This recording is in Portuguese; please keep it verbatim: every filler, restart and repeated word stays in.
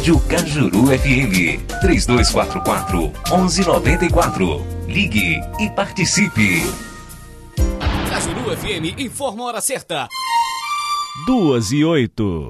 Rádio Cajuru F M, três dois quatro quatro, um um nove quatro. Ligue e participe. Cajuru F M informa a hora certa. Duas e oito.